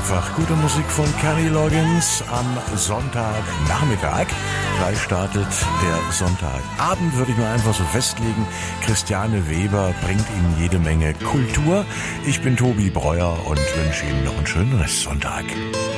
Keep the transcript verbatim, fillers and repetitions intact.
einfach gute Musik von Kenny Loggins am Sonntagnachmittag. Gleich startet der Sonntagabend, würde ich nur einfach so festlegen. Christiane Weber bringt Ihnen jede Menge Kultur. Ich bin Tobi Breuer und wünsche Ihnen noch einen schönen Restsonntag.